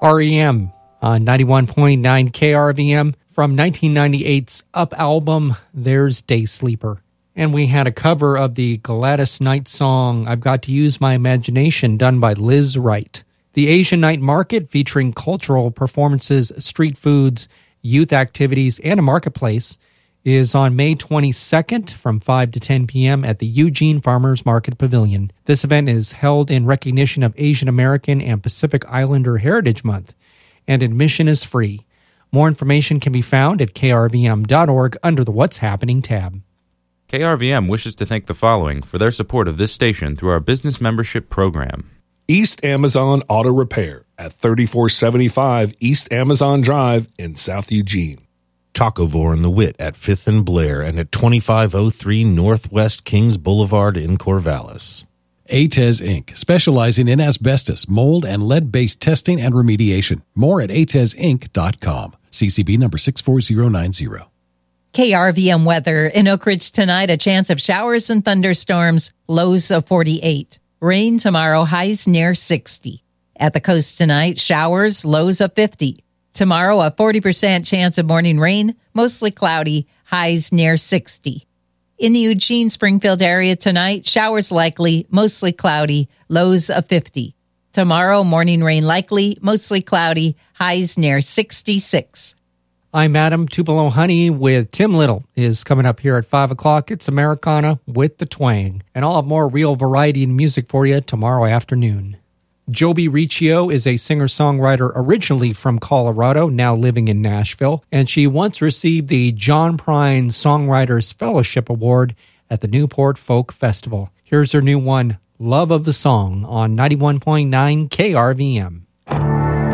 REM on 91.9 KRVM from 1998's Up album, There's Day Sleeper. And we had a cover of the Gladys Knight song, I've Got to Use My Imagination, done by Liz Wright. The Asian Night Market, featuring cultural performances, street foods, youth activities, and a marketplace, is on May 22nd from 5 to 10 p.m. at the Eugene Farmers Market Pavilion. This event is held in recognition of Asian American and Pacific Islander Heritage Month, and admission is free. More information can be found at krvm.org under the What's Happening tab. KRVM wishes to thank the following for their support of this station through our business membership program. East Amazon Auto Repair at 3475 East Amazon Drive in South Eugene. Tacovore and the Wit at 5th and Blair and at 2503 Northwest Kings Boulevard in Corvallis. ATES Inc., specializing in asbestos, mold, and lead-based testing and remediation. More at atesinc.com. CCB number 64090. KRVM weather. In Oak Ridge tonight, a chance of showers and thunderstorms, lows of 48. Rain tomorrow, highs near 60. At the coast tonight, showers, lows of 50. Tomorrow, a 40% chance of morning rain, mostly cloudy, highs near 60. In the Eugene-Springfield area tonight, showers likely, mostly cloudy, lows of 50. Tomorrow, morning rain likely, mostly cloudy, highs near 66. I'm Adam Tupelo Honey with Tim Little is coming up here at 5 o'clock. It's Americana with the twang. And I'll have more real variety in music for you tomorrow afternoon. Joby Riccio is a singer-songwriter originally from Colorado, now living in Nashville, and she once received the John Prine Songwriters Fellowship Award at the Newport Folk Festival. Here's her new one, Love of the Song, on 91.9 KRVM.